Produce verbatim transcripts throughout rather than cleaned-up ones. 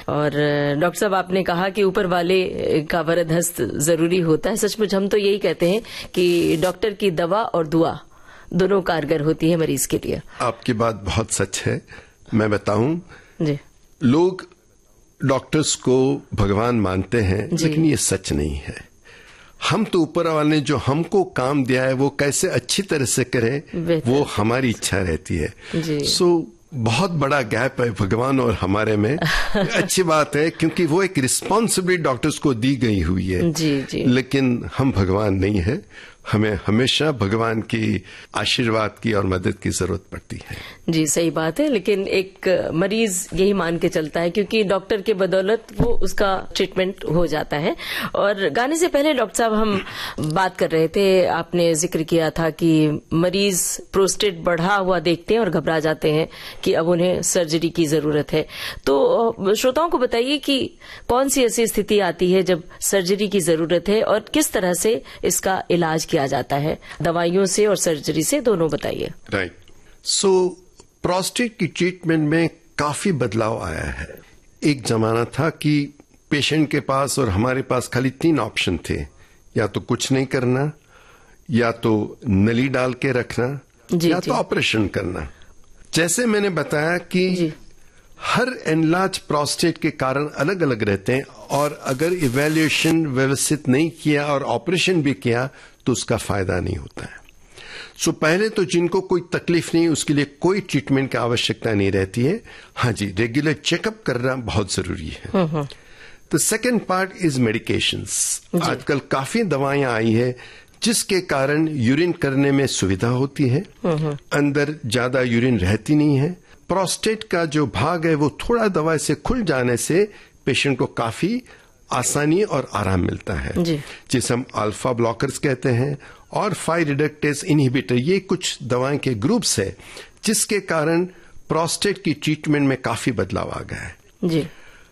और डॉक्टर साहब, आपने कहा कि ऊपर वाले का वरद हस्त जरूरी होता है। सचमुच हम तो यही कहते हैं कि डॉक्टर की दवा और दुआ दोनों कारगर होती है मरीज के लिए। आपकी बात बहुत सच है। मैं बताऊं जी, लोग डॉक्टर्स को भगवान मानते हैं, लेकिन ये सच नहीं है। हम तो ऊपर वाले जो हमको काम दिया है वो कैसे अच्छी तरह से करें वो हमारी इच्छा रहती है। सो so, बहुत बड़ा गैप है भगवान और हमारे में। अच्छी बात है, क्योंकि वो एक रिस्पॉन्सिबिलिटी डॉक्टर्स को दी गई हुई है। जी, जी। लेकिन हम भगवान नहीं है, हमें हमेशा भगवान की आशीर्वाद की और मदद की जरूरत पड़ती है। जी, सही बात है। लेकिन एक मरीज यही मान के चलता है क्योंकि डॉक्टर के बदौलत वो उसका ट्रीटमेंट हो जाता है। और गाने से पहले डॉक्टर साहब हम बात कर रहे थे, आपने जिक्र किया था कि मरीज प्रोस्टेट बढ़ा हुआ देखते हैं और घबरा जाते हैं कि अब उन्हें सर्जरी की जरूरत है। तो श्रोताओं को बताइए कि कौन सी ऐसी स्थिति आती है जब सर्जरी की जरूरत है और किस तरह से इसका इलाज किया जाता है, दवाइयों से और सर्जरी से, दोनों बताइए। राइट। सो प्रोस्टेट की ट्रीटमेंट में काफी बदलाव आया है। एक जमाना था कि पेशेंट के पास और हमारे पास खाली तीन ऑप्शन थे, या तो कुछ नहीं करना, या तो नली डाल के रखना, जी, या जी. तो ऑपरेशन करना। जैसे मैंने बताया कि जी. हर एनलार्ज प्रोस्टेट के कारण अलग अलग रहते हैं, और अगर इवैल्यूएशन व्यवस्थित नहीं किया और ऑपरेशन भी किया तो उसका फायदा नहीं होता है। सो so, पहले तो जिनको कोई तकलीफ नहीं, उसके लिए कोई ट्रीटमेंट की आवश्यकता नहीं रहती है। हाँ जी, रेगुलर चेकअप करना बहुत जरूरी है। The second part is medications. आजकल काफी दवाइयां आई है जिसके कारण यूरिन करने में सुविधा होती है, अंदर ज्यादा यूरिन रहती नहीं है। प्रोस्टेट का जो भाग है वो थोड़ा दवाई से खुल जाने से पेशेंट को काफी आसानी और आराम मिलता है, जिसे हम अल्फा ब्लॉकर्स कहते हैं और फाइव रिडक्टेज इनहिबिटर। ये कुछ दवाएं के ग्रुप्स है जिसके कारण प्रोस्टेट की ट्रीटमेंट में काफी बदलाव आ गया है। जी।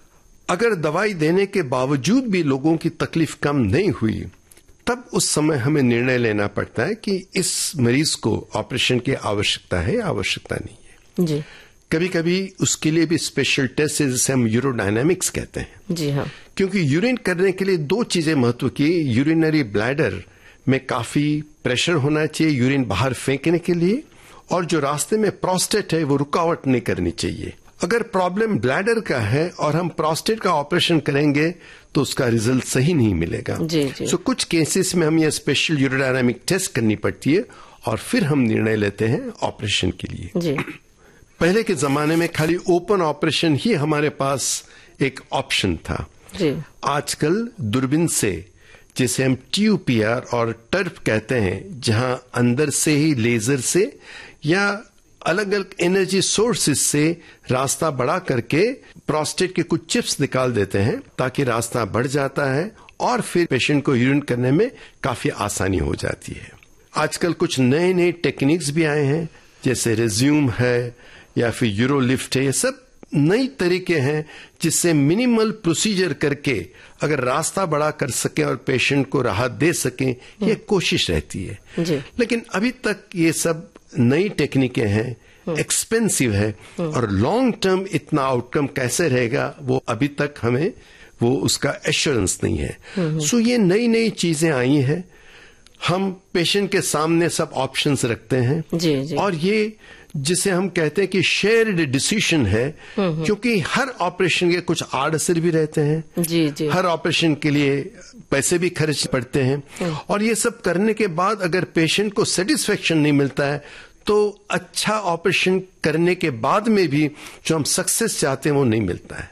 अगर दवाई देने के बावजूद भी लोगों की तकलीफ कम नहीं हुई, तब उस समय हमें निर्णय लेना पड़ता है कि इस मरीज को ऑपरेशन की आवश्यकता है या आवश्यकता नहीं है। जी। कभी कभी उसके लिए भी स्पेशल टेस्ट है जिसे हम यूरोडायनामिक्स कहते हैं। जी हाँ। क्योंकि यूरिन करने के लिए दो चीजें महत्व की। यूरिनरी ब्लैडर में काफी प्रेशर होना चाहिए यूरिन बाहर फेंकने के लिए, और जो रास्ते में प्रोस्टेट है वो रुकावट नहीं करनी चाहिए। अगर प्रॉब्लम ब्लैडर का है और हम प्रोस्टेट का ऑपरेशन करेंगे तो उसका रिजल्ट सही नहीं मिलेगा। जी, जी। सो कुछ केसेस में हम ये स्पेशल यूरोडायनामिक टेस्ट करनी पड़ती है और फिर हम निर्णय लेते हैं ऑपरेशन के लिए। जी। पहले के जमाने में खाली ओपन ऑपरेशन ही हमारे पास एक ऑप्शन था। जी। आजकल दूरबीन से, जिसे हम टीयूपीआर और टर्फ कहते हैं, जहां अंदर से ही लेजर से या अलग अलग एनर्जी सोर्सेज से रास्ता बड़ा करके प्रोस्टेट के कुछ चिप्स निकाल देते हैं, ताकि रास्ता बढ़ जाता है और फिर पेशेंट को यूरिन करने में काफी आसानी हो जाती है। आजकल कुछ नए नए टेक्निक्स भी आए हैं, जैसे रेज्यूम है या फिर यूरोलिफ्ट है। ये सब नई तरीके हैं जिससे मिनिमल प्रोसीजर करके अगर रास्ता बड़ा कर सके और पेशेंट को राहत दे सके, ये कोशिश रहती है। जी। लेकिन अभी तक ये सब नई टेक्निकें हैं, एक्सपेंसिव है, और लॉन्ग टर्म इतना आउटकम कैसे रहेगा वो अभी तक हमें वो उसका एश्योरेंस नहीं है। सो ये नई नई चीजें आई हैं, हम पेशेंट के सामने सब ऑप्शंस रखते हैं। जी, जी। और ये जिसे हम कहते हैं कि शेयर्ड डिसीजन है, क्योंकि हर ऑपरेशन के कुछ आड़ असर भी रहते हैं। जी, जी। हर ऑपरेशन के लिए पैसे भी खर्च पड़ते हैं, और ये सब करने के बाद अगर पेशेंट को सेटिस्फेक्शन नहीं मिलता है तो अच्छा ऑपरेशन करने के बाद में भी जो हम सक्सेस चाहते हैं वो नहीं मिलता है।